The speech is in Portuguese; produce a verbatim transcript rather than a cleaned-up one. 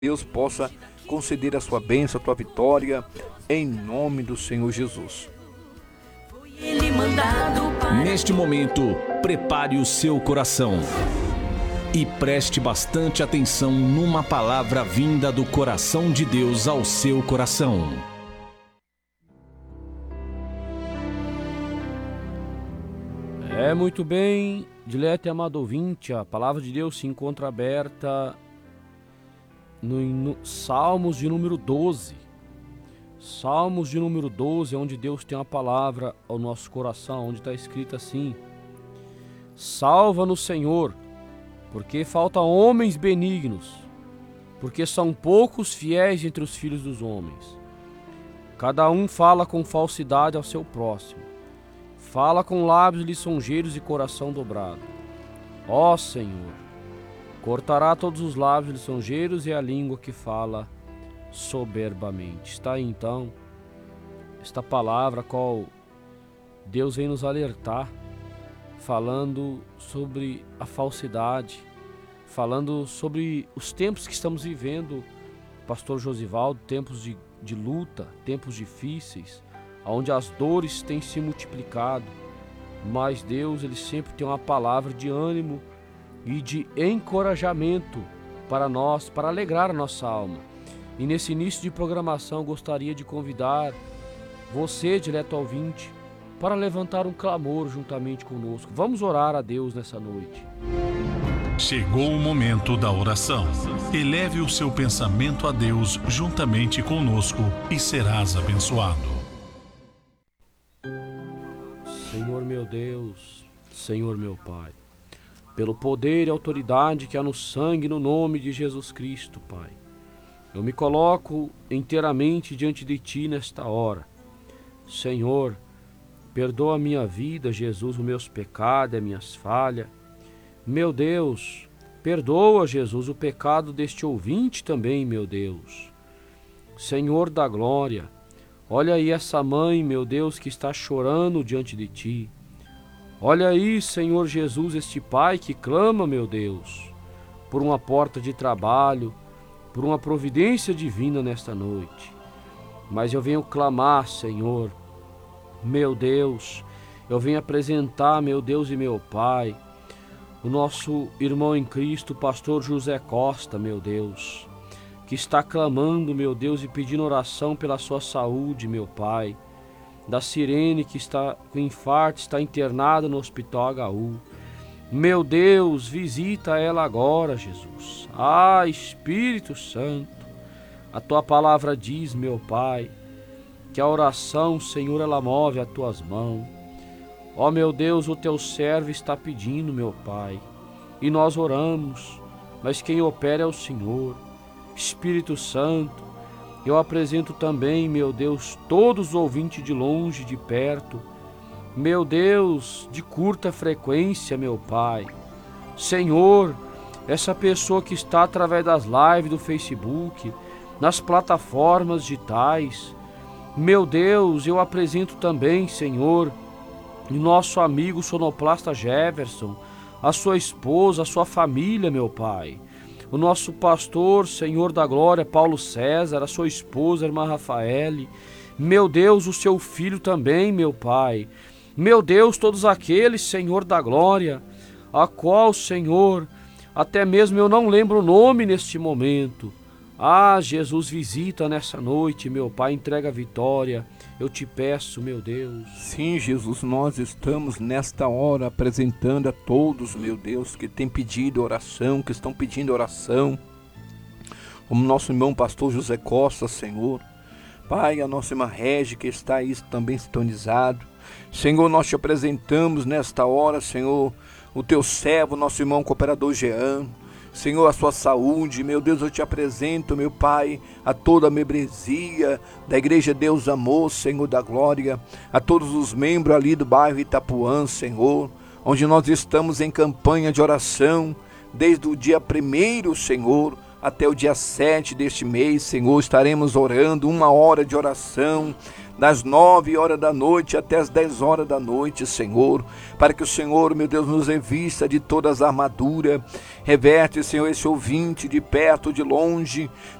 Deus possa conceder a sua bênção, a tua vitória, em nome do Senhor Jesus. Neste momento, prepare o seu coração e preste bastante atenção numa palavra vinda do coração de Deus ao seu coração. É, muito bem, dileto e amado ouvinte, a palavra de Deus se encontra aberta no, no Salmos de número doze. Salmos de número doze, onde Deus tem uma palavra ao nosso coração, onde está escrito assim: salva-nos, Senhor, porque faltam homens benignos, porque são poucos fiéis entre os filhos dos homens. Cada um fala com falsidade ao seu próximo, fala com lábios lisonjeiros e coração dobrado. Ó Senhor, cortará todos os lábios lisonjeiros e a língua que fala soberbamente. Está aí então esta palavra a qual Deus vem nos alertar, falando sobre a falsidade, falando sobre os tempos que estamos vivendo, pastor Josivaldo, tempos de, de luta, tempos difíceis, onde as dores têm se multiplicado, mas Deus, ele sempre tem uma palavra de ânimo e de encorajamento para nós, para alegrar a nossa alma. E nesse início de programação eu gostaria de convidar você, dileto ouvinte, para levantar um clamor juntamente conosco. Vamos orar a Deus nessa noite. Chegou o momento da oração. Eleve o seu pensamento a Deus juntamente conosco e serás abençoado. Senhor meu Deus, Senhor meu Pai, pelo poder e autoridade que há no sangue e no nome de Jesus Cristo, Pai, eu me coloco inteiramente diante de Ti nesta hora. Senhor, perdoa a minha vida, Jesus, os meus pecados, as minhas falhas. Meu Deus, perdoa, Jesus, o pecado deste ouvinte também, meu Deus. Senhor da glória, olha aí essa mãe, meu Deus, que está chorando diante de Ti. Olha aí, Senhor Jesus, este pai que clama, meu Deus, por uma porta de trabalho, por uma providência divina nesta noite. Mas eu venho clamar, Senhor, meu Deus, eu venho apresentar, meu Deus e meu Pai, o nosso irmão em Cristo, pastor José Costa, meu Deus, que está clamando, meu Deus, e pedindo oração pela sua saúde, meu Pai. Da Sirene, que está com infarto, está internada no hospital H U. Meu Deus, visita ela agora, Jesus. Ah, Espírito Santo, a Tua palavra diz, meu Pai, que a oração, Senhor, ela move as Tuas mãos. Ó, meu Deus, o Teu servo está pedindo, meu Pai, e nós oramos, mas quem opera é o Senhor. Espírito Santo, eu apresento também, meu Deus, todos os ouvintes de longe, de perto, meu Deus, de curta frequência, meu Pai. Senhor, essa pessoa que está através das lives do Facebook, nas plataformas digitais, meu Deus, eu apresento também, Senhor, o nosso amigo sonoplasta Jefferson, a sua esposa, a sua família, meu Pai. O nosso pastor, Senhor da glória, Paulo César, a sua esposa, irmã Rafaele. Meu Deus, o seu filho também, meu Pai. Meu Deus, todos aqueles, Senhor da glória, a qual, Senhor, até mesmo eu não lembro o nome neste momento. Ah, Jesus, visita nessa noite, meu Pai, entrega a vitória. Eu te peço, meu Deus. Sim, Jesus, nós estamos nesta hora apresentando a todos, meu Deus, que têm pedido oração, que estão pedindo oração. Como nosso irmão pastor José Costa, Senhor. Pai, a nossa irmã Regi, que está aí também sintonizado. Senhor, nós te apresentamos nesta hora, Senhor, o teu servo, nosso irmão cooperador Jean. Senhor, a sua saúde, meu Deus, eu te apresento, meu Pai, a toda a membresia da Igreja Deus Amor, Senhor da Glória, a todos os membros ali do bairro Itapuã, Senhor, onde nós estamos em campanha de oração, desde o dia primeiro, Senhor, até o dia sete deste mês, Senhor, estaremos orando uma hora de oração das nove horas da noite até as dez horas da noite, Senhor, para que o Senhor, meu Deus, nos revista de todas as armaduras, reverte, Senhor, esse ouvinte de perto, de longe,